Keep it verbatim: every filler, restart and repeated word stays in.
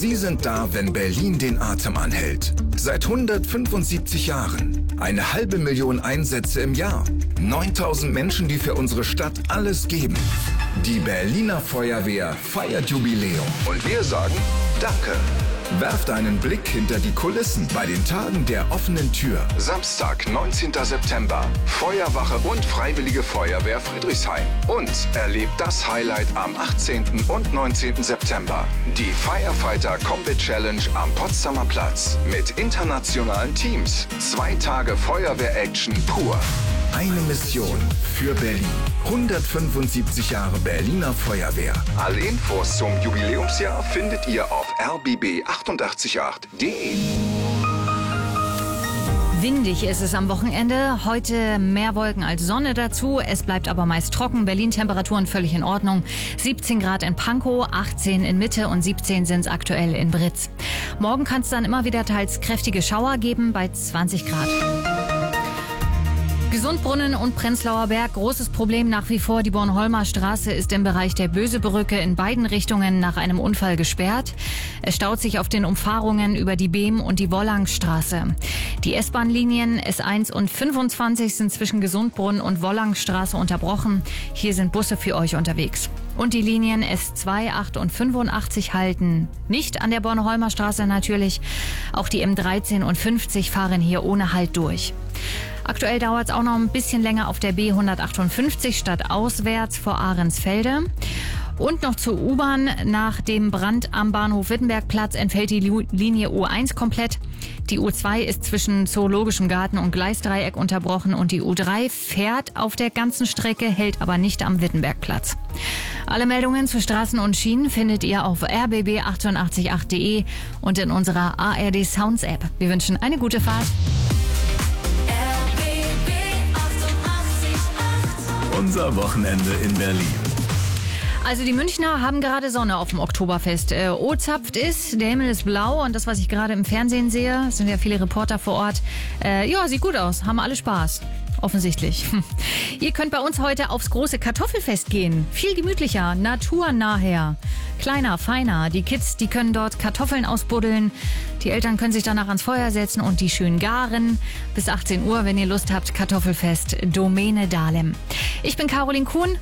Sie sind da, wenn Berlin den Atem anhält. Seit hundertfünfundsiebzig Jahren. Eine halbe Million Einsätze im Jahr. neuntausend Menschen, die für unsere Stadt alles geben. Die Berliner Feuerwehr feiert Jubiläum. Und wir sagen Danke. Werft einen Blick hinter die Kulissen bei den Tagen der offenen Tür. Samstag, neunzehnten September. Feuerwache und Freiwillige Feuerwehr Friedrichshain. Und erlebt das Highlight am achtzehnten und neunzehnten September. Die Firefighter Combat Challenge am Potsdamer Platz. Mit internationalen Teams. Zwei Tage Feuerwehr-Action pur. Eine Mission für Berlin. hundertfünfundsiebzig Jahre Berliner Feuerwehr. Alle Infos zum Jubiläumsjahr findet ihr auf r b b achtundachtzig Komma acht punkt d e. Windig ist es am Wochenende. Heute mehr Wolken als Sonne dazu. Es bleibt aber meist trocken. Berlin-Temperaturen völlig in Ordnung. siebzehn Grad in Pankow, achtzehn in Mitte und siebzehn sind es aktuell in Britz. Morgen kann es dann immer wieder teils kräftige Schauer geben bei zwanzig Grad. Gesundbrunnen und Prenzlauer Berg, großes Problem nach wie vor. Die Bornholmer Straße ist im Bereich der Bösebrücke in beiden Richtungen nach einem Unfall gesperrt. Es staut sich auf den Umfahrungen über die Behm- und die Wollangstraße. Die S-Bahn-Linien S eins und fünfundzwanzig sind zwischen Gesundbrunnen und Wollangstraße unterbrochen. Hier sind Busse für euch unterwegs. Und die Linien S zwei, acht und fünfundachtzig halten nicht an der Bornholmer Straße natürlich. Auch die M dreizehn und fünfzig fahren hier ohne Halt durch. Aktuell dauert es auch noch ein bisschen länger auf der B hundertachtundfünfzig stadtauswärts vor Ahrensfelde. Und noch zur U-Bahn. Nach dem Brand am Bahnhof Wittenbergplatz entfällt die Linie U eins komplett. Die U zwei ist zwischen Zoologischem Garten und Gleisdreieck unterbrochen und die U drei fährt auf der ganzen Strecke, hält aber nicht am Wittenbergplatz. Alle Meldungen zu Straßen und Schienen findet ihr auf r b b achtundachtzig Komma acht punkt d e und in unserer A R D Sounds App. Wir wünschen eine gute Fahrt. Unser Wochenende in Berlin. Also die Münchner haben gerade Sonne auf dem Oktoberfest. Äh, O-zapft ist, der Himmel ist blau und das, was ich gerade im Fernsehen sehe, es sind ja viele Reporter vor Ort. Äh, ja, sieht gut aus, haben alle Spaß. Offensichtlich. Ihr könnt bei uns heute aufs große Kartoffelfest gehen. Viel gemütlicher, naturnaher. Kleiner, feiner. Die Kids, die können dort Kartoffeln ausbuddeln. Die Eltern können sich danach ans Feuer setzen und die schön garen. Bis achtzehn Uhr, wenn ihr Lust habt, Kartoffelfest, Domäne Dahlem. Ich bin Caroline Kuhn.